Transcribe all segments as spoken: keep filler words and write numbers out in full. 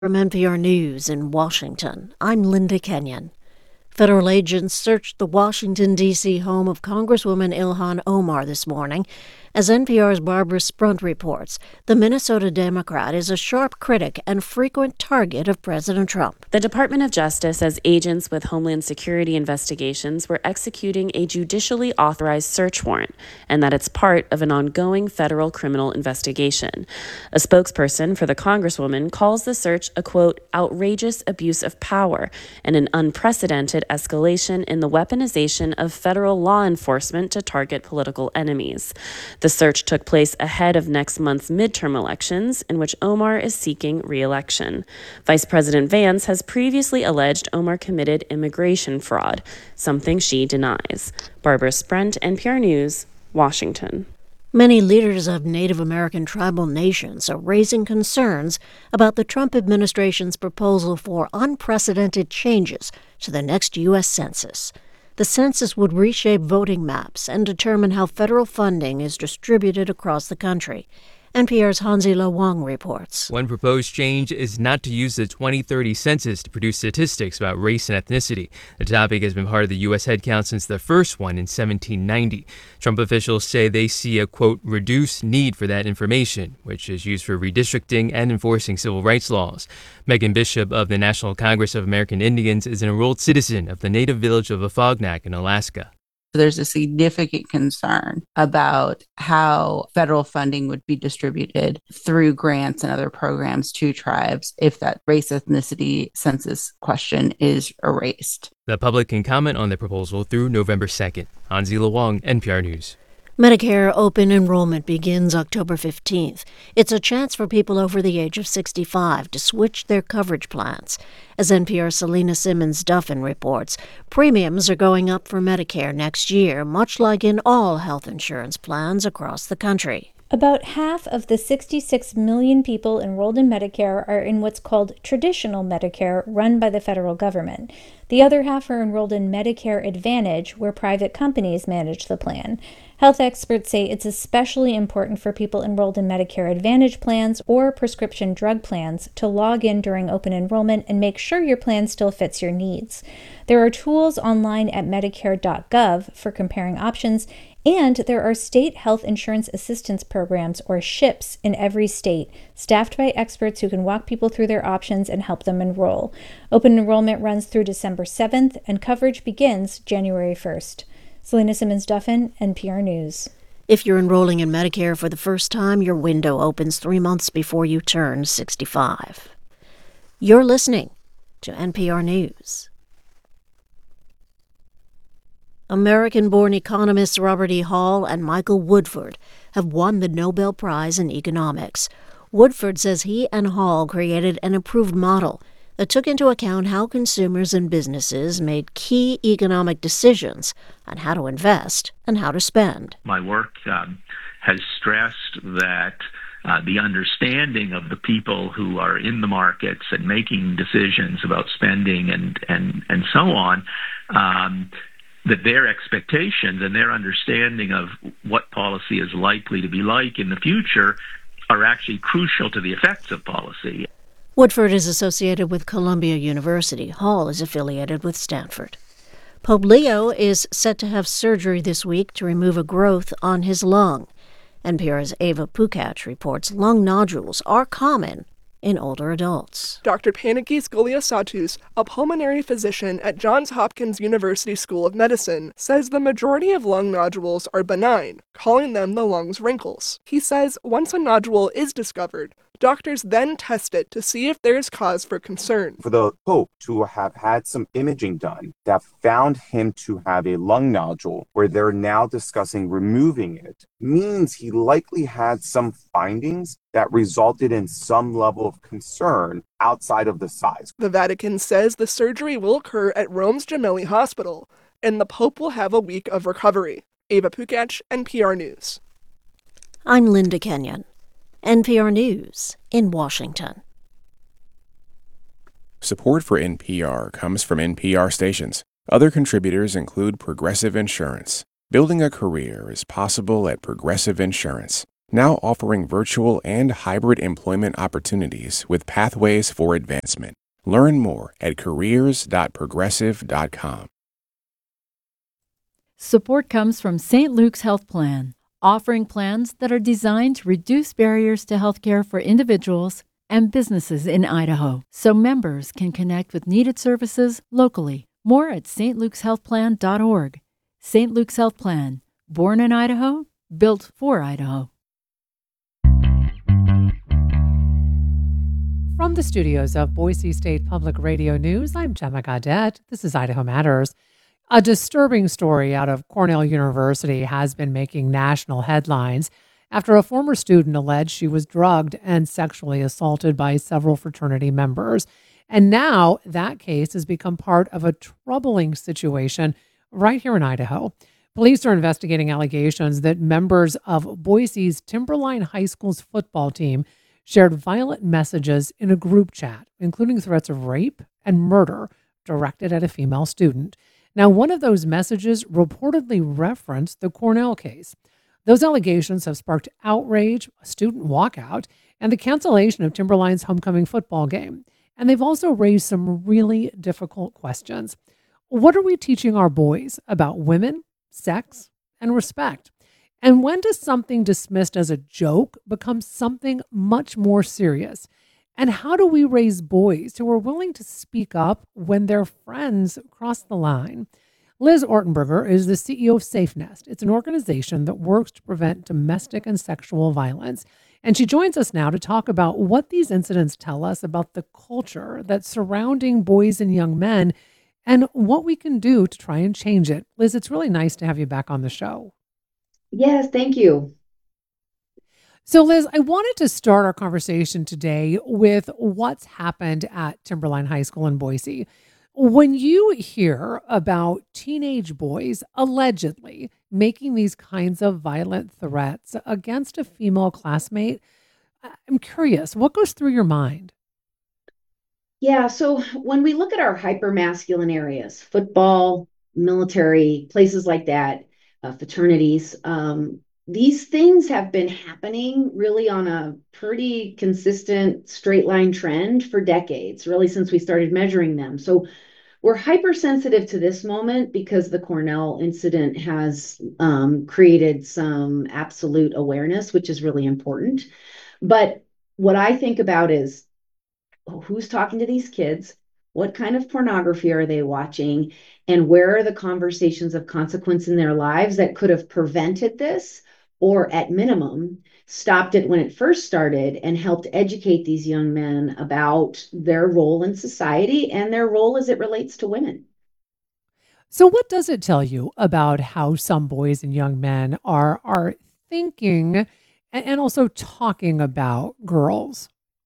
From N P R News in Washington, I'm Linda Kenyon. Federal agents searched the Washington, D C home of Congresswoman Ilhan Omar this morning. As N P R's Barbara Sprunt reports, the Minnesota Democrat is a sharp critic and frequent target of President Trump. The Department of Justice says agents with Homeland Security investigations were executing a judicially authorized search warrant and that it's part of an ongoing federal criminal investigation. A spokesperson for the Congresswoman calls the search a, quote, outrageous abuse of power and an unprecedented escalation in the weaponization of federal law enforcement to target political enemies. The search took place ahead of next month's midterm elections, in which Omar is seeking re-election. Vice President Vance has previously alleged Omar committed immigration fraud, something she denies. Barbara Sprunt, N P R News, Washington. Many leaders of Native American tribal nations are raising concerns about the Trump administration's proposal for unprecedented changes to the next U S Census. The census would reshape voting maps and determine how federal funding is distributed across the country. N P R's Hansi-Lo Wang reports. One proposed change is not to use the twenty thirty census to produce statistics about race and ethnicity. The topic has been part of the U S headcount since the first one in seventeen ninety. Trump officials say they see a, quote, reduced need for that information, which is used for redistricting and enforcing civil rights laws. Megan Bishop of the National Congress of American Indians is an enrolled citizen of the native village of Afognak in Alaska. There's a significant concern about how federal funding would be distributed through grants and other programs to tribes if that race ethnicity census question is erased. The public can comment on the proposal through November second. Hansi-Lo Wang, N P R News. Medicare open enrollment begins October fifteenth. It's a chance for people over the age of sixty-five to switch their coverage plans. As N P R's Selena Simmons-Duffin reports, premiums are going up for Medicare next year, much like in all health insurance plans across the country. About half of the sixty-six million people enrolled in Medicare are in what's called traditional Medicare, run by the federal government. The other half are enrolled in Medicare Advantage, where private companies manage the plan. Health experts say it's especially important for people enrolled in Medicare Advantage plans or prescription drug plans to log in during open enrollment and make sure your plan still fits your needs. There are tools online at medicare dot gov for comparing options, and there are state health insurance assistance programs, or SHIPs, in every state, staffed by experts who can walk people through their options and help them enroll. Open enrollment runs through December seventh, and coverage begins January first. Selena Simmons-Duffin, N P R News. If you're enrolling in Medicare for the first time, your window opens three months before you turn sixty-five. You're listening to N P R News. American-born economists Robert E. Hall and Michael Woodford have won the Nobel Prize in Economics. Woodford says he and Hall created an improved model that took into account how consumers and businesses made key economic decisions on how to invest and how to spend. My work um, has stressed that uh, the understanding of the people who are in the markets and making decisions about spending and, and, and so on, um, that their expectations and their understanding of what policy is likely to be like in the future are actually crucial to the effects of policy. Woodford is associated with Columbia University. Hall is affiliated with Stanford. Pope Leo is set to have surgery this week to remove a growth on his lung. N P R's Ava Pukach reports lung nodules are common in older adults. Doctor Panagis Goliasatus, a pulmonary physician at Johns Hopkins University School of Medicine, says the majority of lung nodules are benign, calling them the lung's wrinkles. He says once a nodule is discovered, doctors then test it to see if there is cause for concern. For the Pope to have had some imaging done that found him to have a lung nodule where they're now discussing removing it means he likely had some findings that resulted in some level of concern outside of the size. The Vatican says the surgery will occur at Rome's Gemelli Hospital, and the Pope will have a week of recovery. Ava Pukach, N P R News. I'm Linda Kenyon. N P R News in Washington. Support for N P R comes from N P R stations. Other contributors include Progressive Insurance. Building a career is possible at Progressive Insurance. now offering virtual and hybrid employment opportunities with pathways for advancement. Learn more at careers dot progressive dot com. Support comes from Saint Luke's Health Plan, offering plans that are designed to reduce barriers to healthcare for individuals and businesses in Idaho, so members can connect with needed services locally. More at s t lukes health plan dot org. Saint Luke's Health Plan, born in Idaho, built for Idaho. From the studios of Boise State Public Radio News, I'm Gemma Gaudette. This is Idaho Matters. A disturbing story out of Cornell University has been making national headlines after a former student alleged she was drugged and sexually assaulted by several fraternity members. And now that case has become part of a troubling situation right here in Idaho. Police are investigating allegations that members of Boise's Timberline High School's football team shared violent messages in a group chat, including threats of rape and murder directed at a female student. Now, one of those messages reportedly referenced the Cornell case. Those allegations have sparked outrage, a student walkout, and the cancellation of Timberline's homecoming football game. And they've also raised some really difficult questions. What are we teaching our boys about women, sex, and respect? And when does something dismissed as a joke become something much more serious? And how do we raise boys who are willing to speak up when their friends cross the line? Liz Ortenberger is the C E O of Safe Nest. It's an organization that works to prevent domestic and sexual violence. And she joins us now to talk about what these incidents tell us about the culture that's surrounding boys and young men and what we can do to try and change it. Liz, it's really nice to have you back on the show. Yes, thank you. So, Liz, I wanted to start our conversation today with what's happened at Timberline High School in Boise. When you hear about teenage boys allegedly making these kinds of violent threats against a female classmate, I'm curious, what goes through your mind? Yeah, so when we look at our hypermasculine areas, football, military, places like that, uh, fraternities, um, these things have been happening really on a pretty consistent straight line trend for decades, really since we started measuring them. So we're hypersensitive to this moment because the Cornell incident has um, created some absolute awareness, which is really important. But what I think about is who's talking to these kids? What kind of pornography are they watching? And where are the conversations of consequence in their lives that could have prevented this, or at minimum, stopped it when it first started and helped educate these young men about their role in society and their role as it relates to women? So what does it tell you about how some boys and young men are are thinking and, and also talking about girls?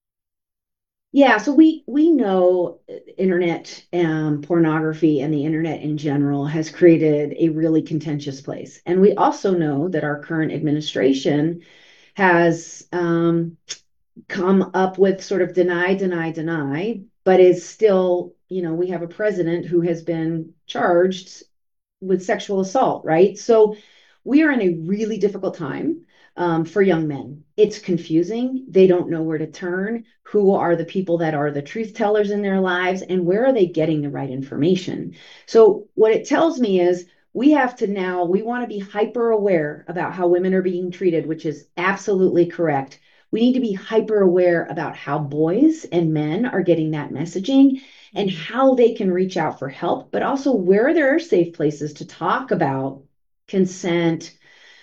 Yeah, so we we know internet um, pornography and the internet in general has created a really contentious place. And we also know that our current administration has um, come up with sort of deny, deny, deny, but is still, you know, we have a president who has been charged with sexual assault, right? So we are in a really difficult time um, for young men. It's confusing. They don't know where to turn. Who are the people that are the truth tellers in their lives, and where are they getting the right information? So what it tells me is we have to now, we want to be hyper aware about how women are being treated, which is absolutely correct. We need to be hyper aware about how boys and men are getting that messaging and how they can reach out for help, but also where there are safe places to talk about consent,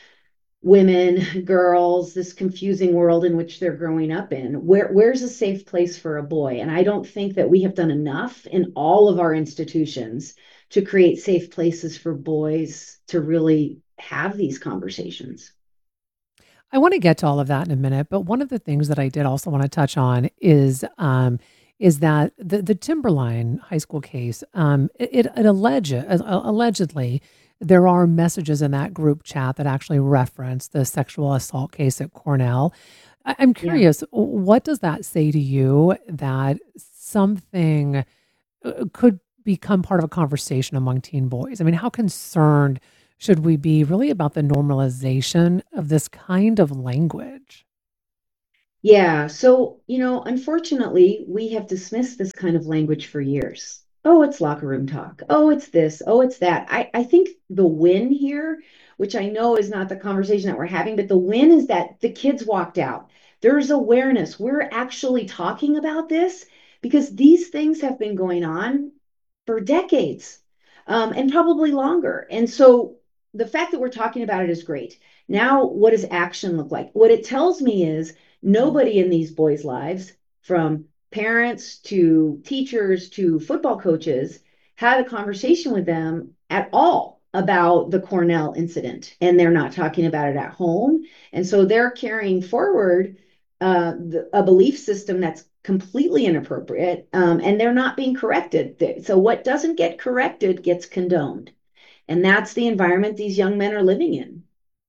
women, girls, this confusing world in which they're growing up in. Where, where's a safe place for a boy? And I don't think that we have done enough in all of our institutions to create safe places for boys to really have these conversations. I want to get to all of that in a minute, but one of the things that I did also want to touch on is um, is that the, the Timberline High School case, um, it, it alleged, uh, allegedly, there are messages in that group chat that actually reference the sexual assault case at Cornell. I- I'm curious, yeah. What does that say to you that something uh, could become part of a conversation among teen boys? I mean, how concerned should we be really about the normalization of this kind of language? Yeah. So, you know, unfortunately, we have dismissed this kind of language for years. Oh, it's locker room talk. Oh, it's this. Oh, it's that. I, I think the win here, which I know is not the conversation that we're having, but the win is that the kids walked out. There's awareness. We're actually talking about this because these things have been going on for decades, um, and probably longer. And so the fact that we're talking about it is great. Now, what does action look like? What it tells me is nobody in these boys' lives, from parents to teachers to football coaches, had a conversation with them at all about the Cornell incident. And they're not talking about it at home. And so they're carrying forward uh, the, a belief system that's completely inappropriate, um, and they're not being corrected. So what doesn't get corrected gets condoned. And that's the environment these young men are living in.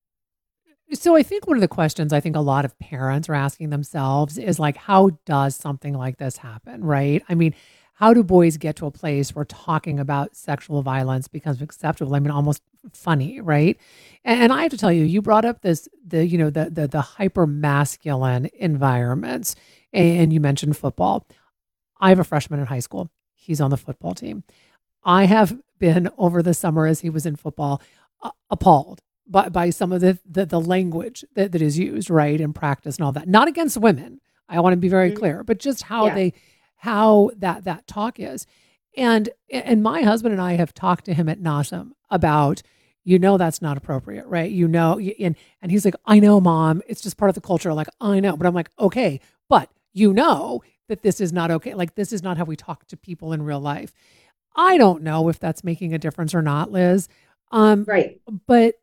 So I think one of the questions I think a lot of parents are asking themselves is like, how does something like this happen, right? I mean, how do boys get to a place where talking about sexual violence becomes acceptable? I mean, almost funny, right? And, and I have to tell you, you brought up this, the you know, the the, the hyper masculine environments, and you mentioned football. I have a freshman in high school. He's on the football team. I have been over the summer as he was in football, uh, appalled by, by some of the, the, the language that, that is used, right, in practice and all that. Not against women. I want to be very clear, but just how Yeah. they, how that, that talk is. And, and my husband and I have talked to him at nauseam about, you know, that's not appropriate, right? You know, and, and he's like, I know, mom, it's just part of the culture. Like, I know, but I'm like, okay, but you know that this is not okay. Like, this is not how we talk to people in real life. I don't know if that's making a difference or not, Liz. Um, Right. but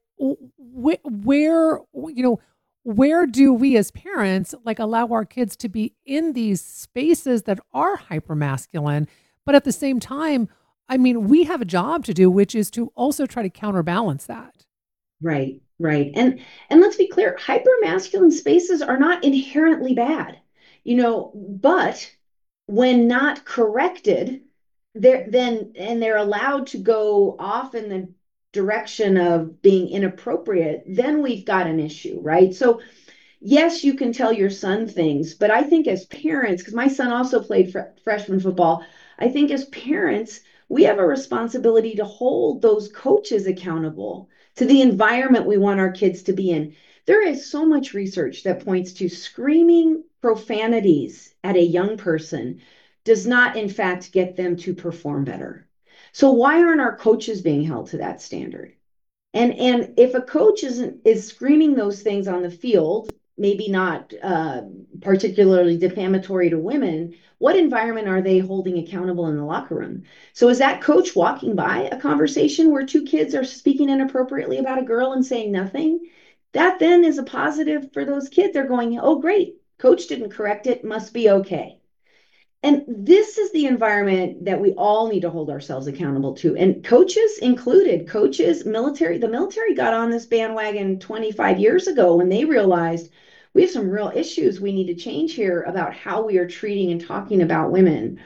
wh- where, you know, where do we as parents like allow our kids to be in these spaces that are hyper masculine, but at the same time, I mean, we have a job to do, which is to also try to counterbalance that. Right, right. And and let's be clear, hypermasculine spaces are not inherently bad. You know, but when not corrected, they're then and they're allowed to go off in the direction of being inappropriate, then we've got an issue, right? So yes, you can tell your son things, but I think as parents, because my son also played fr- freshman football, I think as parents, we have a responsibility to hold those coaches accountable to the environment we want our kids to be in. There is so much research that points to screaming profanities at a young person does not, in fact, get them to perform better. So why aren't our coaches being held to that standard? And and if a coach isn't is screaming those things on the field, maybe not uh, particularly defamatory to women, what environment are they holding accountable in the locker room? So is that coach walking by a conversation where two kids are speaking inappropriately about a girl and saying nothing? That then is a positive for those kids. They're going, oh, great, coach didn't correct it, must be okay. And this is the environment that we all need to hold ourselves accountable to. And coaches included, coaches, military, the military got on this bandwagon twenty-five years ago when they realized we have some real issues we need to change here about how we are treating and talking about women.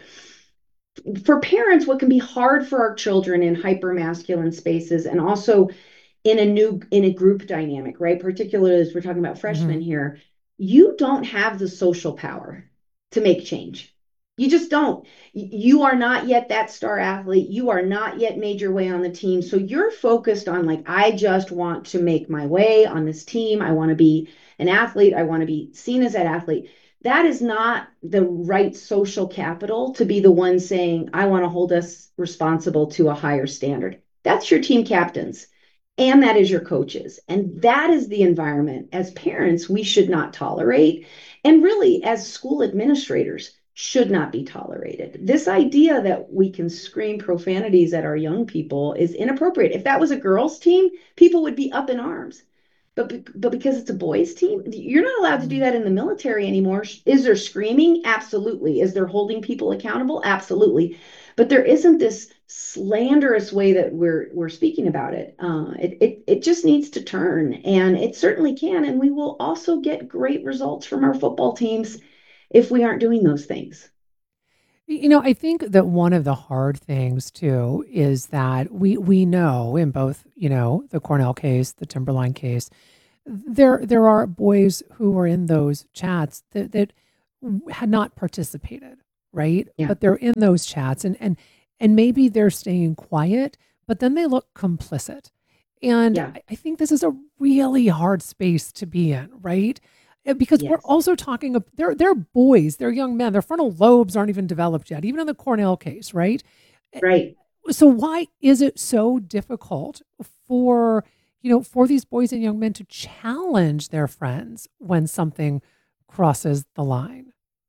For parents, what can be hard for our children in hyper-masculine spaces and also in a new in a group dynamic, right? Particularly as we're talking about Mm-hmm. freshmen here, you don't have the social power to make change. You just don't. You are not yet that star athlete. You are not yet made your way on the team. So you're focused on like, I just want to make my way on this team. I want to be an athlete. I want to be seen as that athlete. That is not the right social capital to be the one saying, I want to hold us responsible to a higher standard. That's your team captains. And that is your coaches. And that is the environment as parents we should not tolerate. And really, as school administrators, should not be tolerated. This idea that we can scream profanities at our young people is inappropriate. If that was a girls' team, people would be up in arms. But, but because it's a boys' team, you're not allowed to do that in the military anymore. Is there screaming? Absolutely. Is there holding people accountable? Absolutely. But there isn't this slanderous way that we're we're speaking about it. Uh, it, it it just needs to turn, and it certainly can. And we will also get great results from our football teams if we aren't doing those things. You know, I think that one of the hard things too is that we we know in both, you know, the Cornell case, the Timberline case, there there are boys who were in those chats that that had not participated, right? Yeah. But they're in those chats and and and maybe they're staying quiet, but then they look complicit. And Yeah. I I think this is a really hard space to be in, right? Uh, Because we're Yes. also talking of they're they're boys, they're young men. Their frontal lobes aren't even developed yet, even in the Cornell case, right? Uh, Right. So why is it so difficult for, you know, for these boys and young men to challenge their friends when something crosses the line?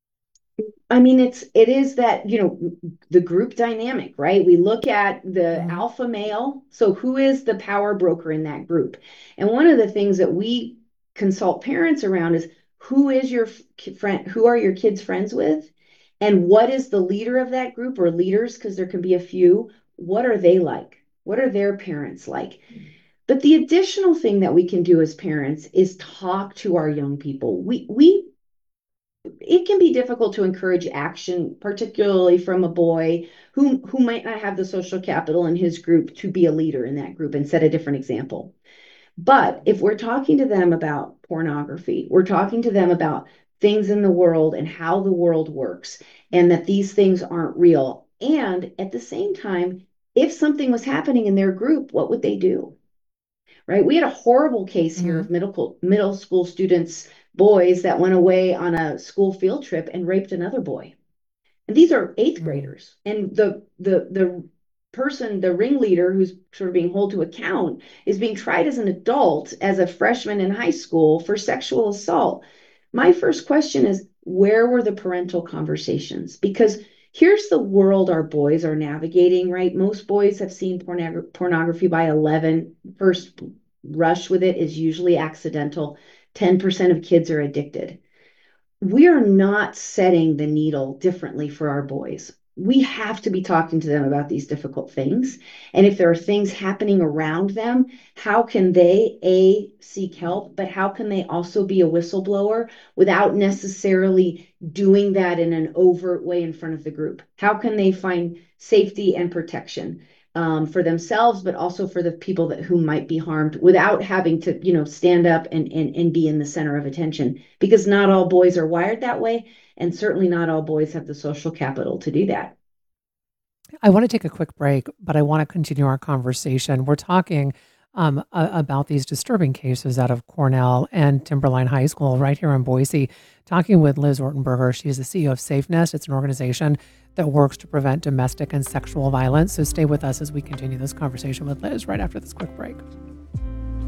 I mean, it's it is that, you know, the group dynamic, right? We look at the Mhm. alpha male. So who is the power broker in that group? And one of the things that we consult parents around is who is your f- friend, who are your kids friends with? And what is the leader of that group or leaders? Because there can be a few. What are they like? What are their parents like? But the additional thing that we can do as parents is talk to our young people. We we it can be difficult to encourage action, particularly from a boy who who might not have the social capital in his group to be a leader in that group and set a different example. But if we're talking to them about pornography, we're talking to them about things in the world and how the world works, and that these things aren't real. And at the same time, if something was happening in their group, what would they do? Right? We had a horrible case here Mhm. of middle middle school students, boys that went away on a school field trip and raped another boy. And these are eighth Mm. graders. And the the the person, the ringleader who's sort of being held to account is being tried as an adult as a freshman in high school for sexual assault. My first question is, where were the parental conversations? Because here's the world our boys are navigating, right? Most boys have seen pornog- pornography by eleven. First rush with it is usually accidental. ten percent of kids are addicted. We are not setting the needle differently for our boys. We have to be talking to them about these difficult things. And if there are things happening around them, how can they, A, seek help, but how can they also be a whistleblower without necessarily doing that in an overt way in front of the group? How can they find safety and protection? Um, for themselves, but also for the people that who might be harmed without having to, you know, stand up and, and, and be in the center of attention, because not all boys are wired that way. And certainly not all boys have the social capital to do that. I want to take a quick break, but I want to continue our conversation. We're talking um, a- about these disturbing cases out of Cornell and Timberline High School right here in Boise, talking with Liz Ortenberger. She's the C E O of SafeNest. It's an organization that works to prevent domestic and sexual violence. So stay with us as we continue this conversation with Liz right after this quick break.